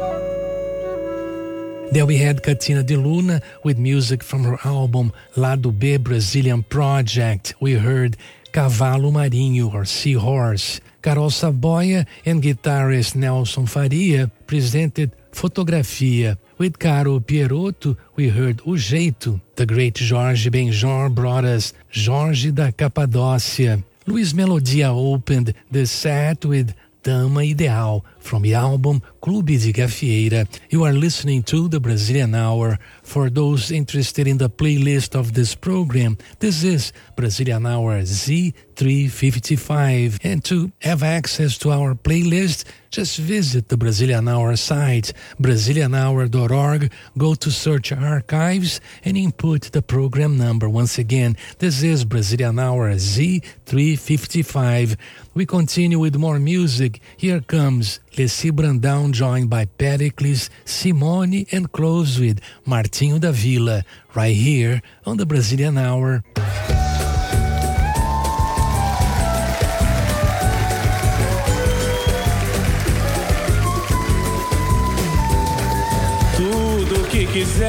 There we had Katina de Luna with music from her album Lado B Brazilian Project. We heard Cavalo Marinho or Seahorse. Carol Saboia and guitarist Nelson Faria presented Fotografia. With Caro Pierotto, we heard O Jeito. The great Jorge Benjor brought us Jorge da Capadócia. Luiz Melodia opened the set with Dama Ideal from the album Clube de Gafieira. You are listening to the Brazilian Hour. For those interested in the playlist of this program, this is Brazilian Hour Z355. And to have access to our playlist, just visit the Brazilian Hour site, brazilianhour.org, go to search archives and input the program number. Once again, this is Brazilian Hour Z355. We continue with more music. Here comes Leci Brandão, joined by Pericles, Simone, and close with Martinho da Vila, right here on the Brazilian Hour. Tudo que quiser.